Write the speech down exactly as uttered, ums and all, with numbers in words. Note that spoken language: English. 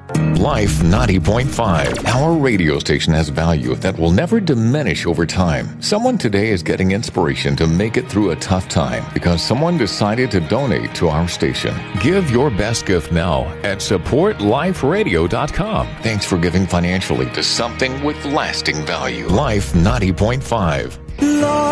Life ninety point five. Our radio station has value that will never diminish over time. Someone today is getting inspiration to make it through a tough time because someone decided to donate to our station. Give your best gift now at support life radio dot com. Thanks for giving financially to something with lasting value. Life ninety point five.